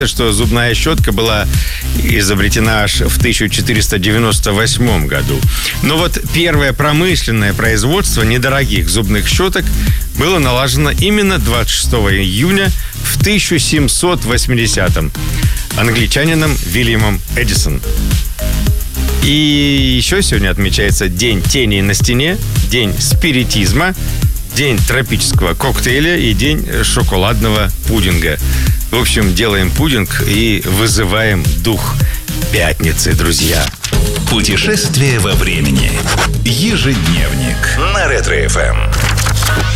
что зубная щетка была изобретена аж в 1498 году. Но вот первое промышленное производство недорогих зубных щеток было налажено именно 26 июня в 1780-м англичанином Вильямом Эдисон. И еще сегодня отмечается День теней на стене, День спиритизма, День тропического коктейля и День шоколадного пудинга. В общем, делаем пудинг и вызываем дух пятницы, друзья. Путешествие во времени. Ежедневник на Ретро-ФМ.